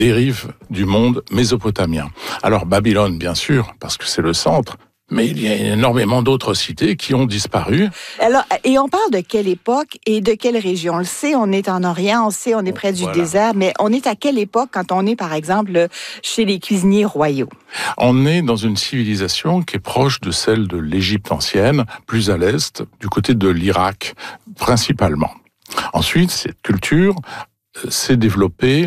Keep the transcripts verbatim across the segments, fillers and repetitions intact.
rives du monde mésopotamien. Alors Babylone, bien sûr, parce que c'est le centre, mais il y a énormément d'autres cités qui ont disparu. Alors, et on parle de quelle époque et de quelle région? On le sait, on est en Orient, on sait, on est près du voilà. désert, mais on est à quelle époque quand on est, par exemple, chez les cuisiniers royaux? On est dans une civilisation qui est proche de celle de l'Égypte ancienne, plus à l'est, du côté de l'Irak, principalement. Ensuite, cette culture s'est développée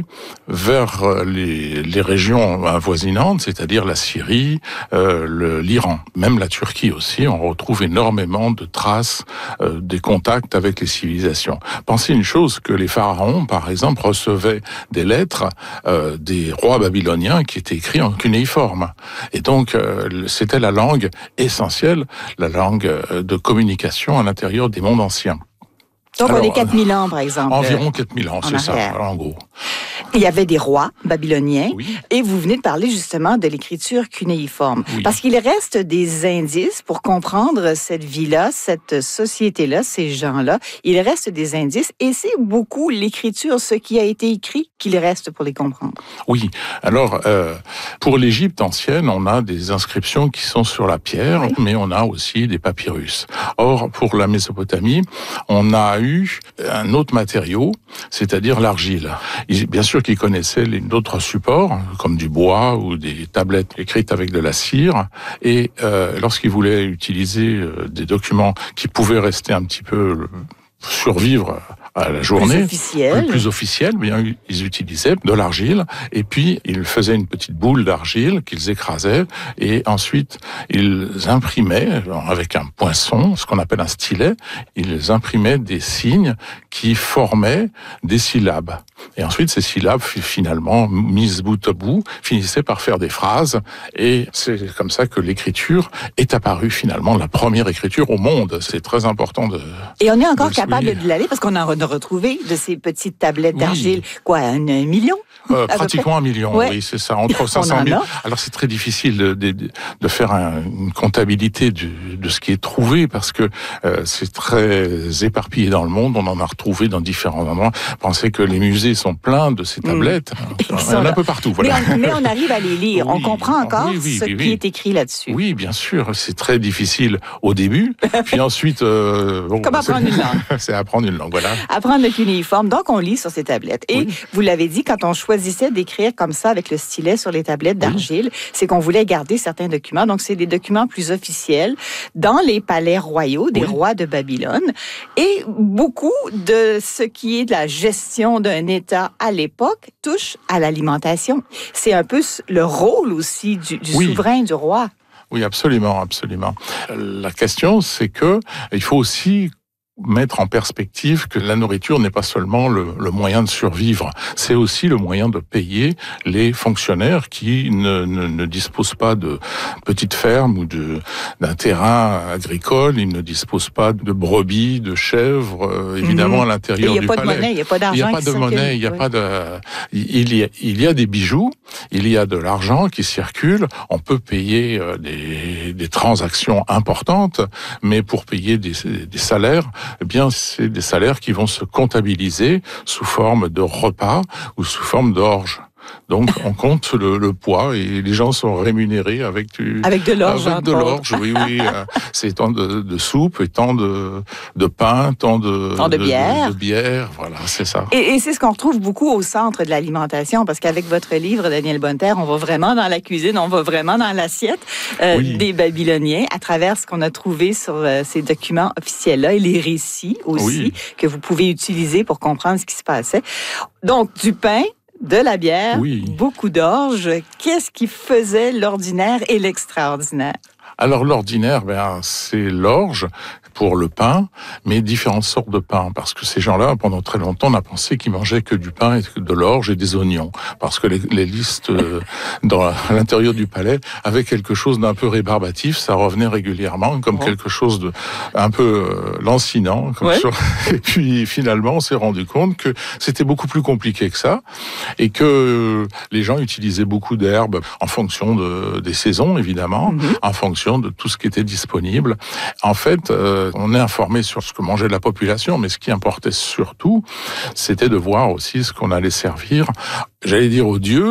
vers les, les régions avoisinantes, c'est-à-dire la Syrie, euh, le, l'Iran, même la Turquie aussi. On retrouve énormément de traces euh, des contacts avec les civilisations. Pensez une chose, que les pharaons, par exemple, recevaient des lettres euh, des rois babyloniens qui étaient écrits en cunéiforme. Et donc, euh, c'était la langue essentielle, la langue de communication à l'intérieur des mondes anciens. Donc, Alors, on est quatre mille ans, par exemple. Environ quatre mille ans, c'est arrière. ça, en gros. Il y avait des rois babyloniens, oui. et vous venez de parler justement de l'écriture cunéiforme. Oui. Parce qu'il reste des indices pour comprendre cette vie-là, cette société-là, ces gens-là. Il reste des indices, et c'est beaucoup l'écriture, ce qui a été écrit, qu'il reste pour les comprendre. Oui, alors euh, pour l'Égypte ancienne, on a des inscriptions qui sont sur la pierre, oui. mais on a aussi des papyrus. Or, pour la Mésopotamie, on a eu un autre matériau, c'est-à-dire l'argile. Ils, bien sûr qu'ils connaissaient d'autres supports, comme du bois ou des tablettes écrites avec de la cire, et euh, lorsqu'ils voulaient utiliser euh, des documents qui pouvaient rester un petit peu survivre à la journée, plus officielle, plus officielle, bien ils utilisaient de l'argile et puis ils faisaient une petite boule d'argile qu'ils écrasaient et ensuite ils imprimaient avec un poinçon, ce qu'on appelle un stylet, ils imprimaient des signes qui formaient des syllabes. Et ensuite ces syllabes finalement mises bout à bout finissaient par faire des phrases et c'est comme ça que l'écriture est apparue finalement, la première écriture au monde. C'est très important de. Et on est encore capable de l'aller parce qu'on en a retrouvé de ces petites tablettes d'argile, oui. quoi, un, un million? Euh, pratiquement un million, ouais. oui, c'est ça, entre cinq cent mille. Alors c'est très difficile de, de, de faire un, une comptabilité du, de ce qui est trouvé parce que euh, c'est très éparpillé dans le monde, on en a retrouvé dans différents endroits. Pensez que les musées sont pleins de ces tablettes, mmh. il y en a un peu partout. Voilà. Mais, on, mais on arrive à les lire, oui. on comprend encore oui, oui, ce oui, qui oui. est écrit là-dessus. Oui, bien sûr, c'est très difficile au début, puis ensuite... Euh, bon, Comme apprendre une langue. C'est apprendre une langue, voilà. Apprendre le cunéiforme, donc on lit sur ces tablettes. Et oui. vous l'avez dit, quand on choisissait d'écrire comme ça avec le stylet sur les tablettes d'argile, oui. c'est qu'on voulait garder certains documents. Donc, c'est des documents plus officiels dans les palais royaux des oui. rois de Babylone. Et beaucoup de ce qui est de la gestion d'un État à l'époque touche à l'alimentation. C'est un peu le rôle aussi du, du oui. souverain, du roi. Oui, absolument, absolument. La question, c'est que il faut aussi mettre en perspective que la nourriture n'est pas seulement le, le moyen de survivre, c'est aussi le moyen de payer les fonctionnaires qui ne, ne, ne disposent pas de petites fermes ou de, d'un terrain agricole, ils ne disposent pas de brebis, de chèvres, euh, évidemment mmh. à l'intérieur du palais. Il n'y a pas de monnaie, il n'y a pas d'argent. Il n'y a pas de monnaie, il n'y a pas de... Il y a, il y a des bijoux, il y a de l'argent qui circule, on peut payer des, des transactions importantes, mais pour payer des, des salaires, eh bien, c'est des salaires qui vont se comptabiliser sous forme de repas ou sous forme d'orge. Donc, on compte le, le poids et les gens sont rémunérés avec du... Avec de l'orge. Avec de l'orge, oui, oui. C'est tant de, de soupe et tant de, de pain, tant de... Tant de, de bière. De, de bière, voilà, c'est ça. Et, et c'est ce qu'on retrouve beaucoup au centre de l'alimentation, parce qu'avavec votre livre, Daniel Bonneterre, on va vraiment dans la cuisine, on va vraiment dans l'assiette euh, oui. des Babyloniens, à travers ce qu'on a trouvé sur euh, ces documents officiels-là et les récits aussi, oui. que vous pouvez utiliser pour comprendre ce qui se passait. Donc, du pain, de la bière, oui. beaucoup d'orge. Qu'est-ce qui faisait l'ordinaire et l'extraordinaire? Alors l'ordinaire, ben, c'est l'orge pour le pain, mais différentes sortes de pain, parce que ces gens-là, pendant très longtemps, on a pensé qu'ils mangeaient que du pain, et de l'orge et des oignons, parce que les, les listes euh, dans la, à l'intérieur du palais avaient quelque chose d'un peu rébarbatif, ça revenait régulièrement, comme oh. quelque chose de un peu euh, lancinant, comme ouais. ça. Et puis finalement, on s'est rendu compte que c'était beaucoup plus compliqué que ça, et que euh, les gens utilisaient beaucoup d'herbes en fonction de, des saisons, évidemment, mm-hmm. en fonction de tout ce qui était disponible. En fait, euh, on est informé sur ce que mangeait la population, mais ce qui importait surtout, c'était de voir aussi ce qu'on allait servir, j'allais dire aux dieux,